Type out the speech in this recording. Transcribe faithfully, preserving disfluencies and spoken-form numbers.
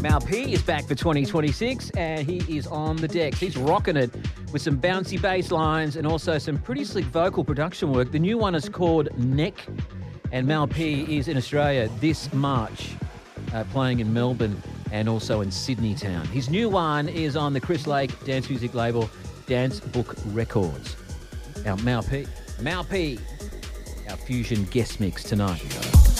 Mal P is back for twenty twenty-six and he is on the decks. He's rocking it with some bouncy bass lines and also some pretty slick vocal production work. The new one is called Neck, and Mal P is in Australia this March, uh, playing in Melbourne and also in Sydney town. His new one is on the Chris Lake dance music label, Dance Book Records. Now, Mal P, Mal P, our fusion guest mix tonight.